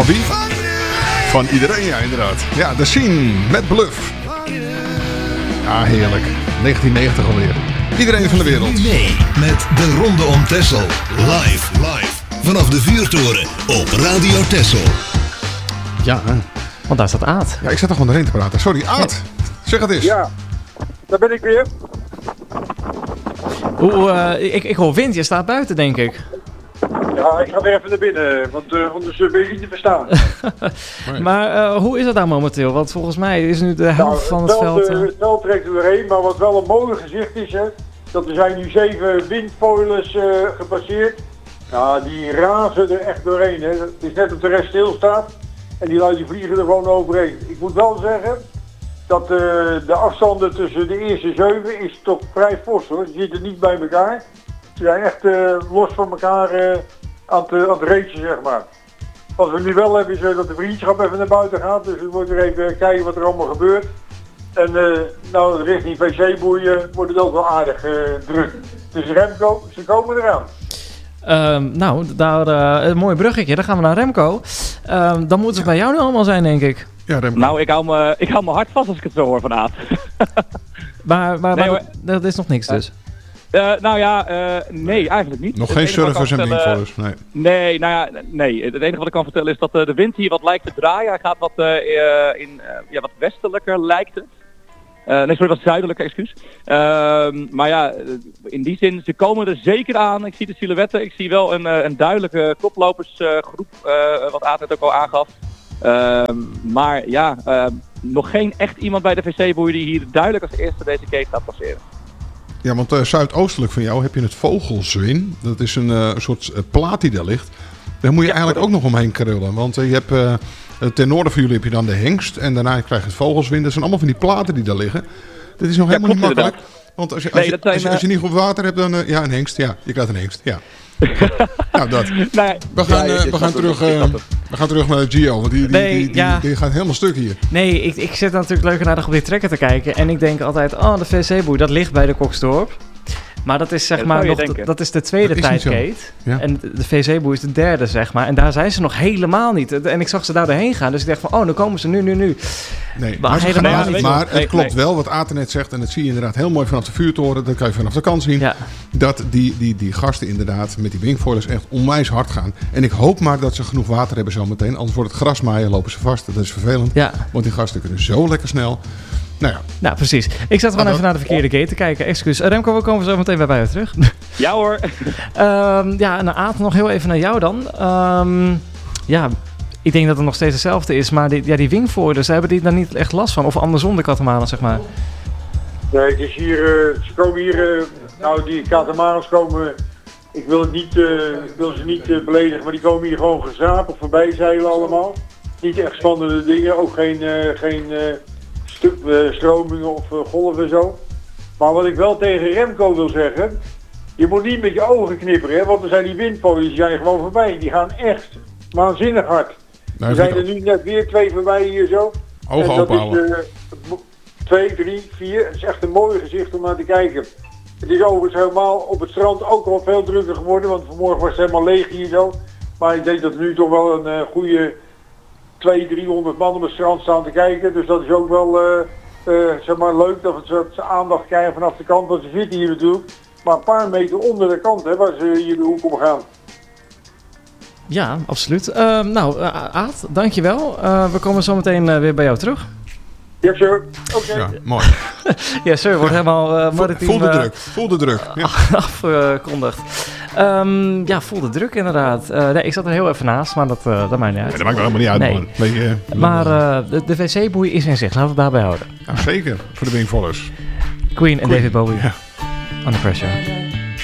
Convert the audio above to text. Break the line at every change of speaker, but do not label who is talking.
Van wie? Van iedereen, ja, inderdaad. Ja, The Scene met Bluff. Ja, heerlijk. 1990 alweer. Iedereen van de wereld.
Nee, met de Ronde om Texel. Live. Vanaf de vuurtoren op Radio Texel.
Ja, want daar staat Aad.
Ja, ik zat er gewoon doorheen te praten. Sorry, Aad. Zeg het eens.
Ja, daar ben ik weer.
Ik hoor wind, je staat buiten, denk ik.
Ja, ik ga weer even naar binnen, want anders ben je niet te verstaan.
Maar hoe is het daar momenteel? Want volgens mij is nu de helft van het veld...
Het veld trekt er doorheen, maar wat wel een mooi gezicht is, hè, dat er zijn nu 7 windpoilers gepasseerd. Ja, die razen er echt doorheen. Hè. Het is net dat de rest stilstaat en die lui die vliegen er gewoon overheen. Ik moet wel zeggen dat de afstanden tussen de eerste 7 is toch vrij fors, hoor. Ze zitten niet bij elkaar. Ze zijn echt los van elkaar aan het racen, zeg maar. Wat we nu wel hebben is dat de vriendschap even naar buiten gaat. Dus we moeten er even kijken wat er allemaal gebeurt. En nou, richting VC-boeien wordt het ook wel aardig druk. Dus Remco, ze komen eraan.
Daar een mooi bruggetje. Dan gaan we naar Remco. Dan moeten ze bij jou nu allemaal zijn, denk ik.
Ja, Remco.
Nou, ik hou me hard vast als ik het zo hoor van Aad.
Maar dat is nog niks dus.
Nee, eigenlijk niet.
Nog geen surfers en windfoilers, nee.
Nee. Het enige wat ik kan vertellen is dat de wind hier wat lijkt te draaien. Hij gaat wat westelijker lijkt het. Wat zuidelijker, excuus. Maar ja, in die zin, ze komen er zeker aan. Ik zie de silhouetten. Ik zie wel een duidelijke koplopersgroep, wat Aad net ook al aangaf. Maar ja, nog geen echt iemand bij de VC-boei die hier duidelijk als eerste deze gate gaat passeren.
Ja, want zuidoostelijk van jou heb je het Vogelzwin. Dat is een soort plaat die daar ligt. Daar moet je eigenlijk ook nog omheen krullen. Want je hebt ten noorden van jullie heb je dan de Hengst. En daarna krijg je het Vogelzwin. Dat zijn allemaal van die platen die daar liggen. Dat is nog helemaal niet makkelijk. Inderdaad. Want als je niet goed water hebt, dan... ja, een hengst. Ja, je krijgt een hengst. Ja. Nou, dat. We gaan terug naar Gio, want die gaat helemaal stuk hier.
Nee, ik zit natuurlijk leugenaardig op die trekker te kijken. En ik denk altijd, de VC-boei, dat ligt bij de Koksdorp. Maar dat is zeg maar nog, dat is de tweede tijdgate. Ja. En de VC-boei is de derde, zeg maar. En daar zijn ze nog helemaal niet. En ik zag ze daar doorheen gaan. Dus ik dacht van, dan komen ze nu.
Nee, maar het klopt wel wat Aad net zegt. En dat zie je inderdaad heel mooi vanaf de vuurtoren. Dat kan je vanaf de kant zien. Ja. Dat die gasten inderdaad met die wingfoilers echt onwijs hard gaan. En ik hoop maar dat ze genoeg water hebben zometeen. Anders wordt het grasmaaien, lopen ze vast. Dat is vervelend. Ja. Want die gasten kunnen zo lekker snel. Nou, precies. Ik zat gewoon even naar de verkeerde gate te kijken. Excuus. Remco, we komen zo meteen bij u terug.
Ja hoor.
En Aad, nog heel even naar jou dan. Ik denk dat het nog steeds hetzelfde is. Maar die wingfoilers, hebben die daar niet echt last van? Of andersom de katamarans, zeg maar?
Nee, het is hier, ze komen hier, die katamarans komen, ik wil ze niet beledigen, maar die komen hier gewoon gezapig voorbij zeilen allemaal. Niet echt spannende dingen, ook geen stromingen of golven en zo. Maar wat ik wel tegen Remco wil zeggen, je moet niet met je ogen knipperen, hè, want er zijn die windpolen, die zijn gewoon voorbij. Die gaan echt waanzinnig hard. Er zijn er nu net weer 2 voorbij hier zo.
Ogen openhouden.
2, 3, 4. Het is echt een mooi gezicht om naar te kijken. Het is overigens helemaal op het strand ook al veel drukker geworden, want vanmorgen was het helemaal leeg hier zo. Maar ik denk dat er nu toch wel een goede 200-300 man op het strand staan te kijken. Dus dat is ook wel leuk dat ze aandacht krijgen vanaf de kant. Want ze zitten hier natuurlijk maar een paar meter onder de kant, hè, waar ze hier de hoek om gaan.
Ja, absoluut. Aad, dankjewel. We komen zo meteen weer bij jou terug.
Yes, sir. Oké.
Ja, mooi.
Yes, sir. Wordt helemaal maritiem...
Voel de druk. Ja.
Afgekondigd. Voel de druk inderdaad. Ik zat er heel even naast, maar dat maakt niet uit.
Ja, dat maakt helemaal niet uit,
nee. Maar de wc-boei is in zicht. Laten we het daarbij houden.
Ja, zeker. Voor de wingfoilers.
Queen en David Bowie. Ja. Under Pressure.